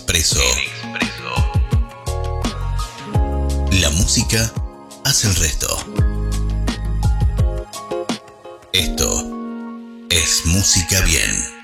Expreso. La música hace el resto. Esto es Música Bien.